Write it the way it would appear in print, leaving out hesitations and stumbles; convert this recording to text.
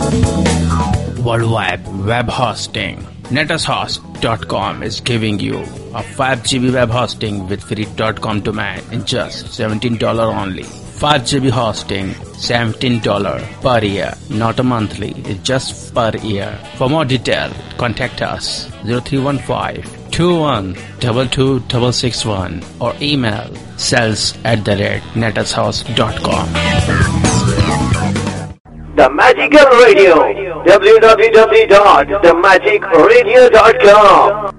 Worldwide web hosting. NetAsHost.com is giving you a 5 GB web hosting with free .com domain in just $17 only. 5 GB hosting, $17 per year, not a monthly, it's just per year. For more detail, contact us 0315-2122-661 or email sales@netashouse.com. The Magical Radio, www.themagicradio.com.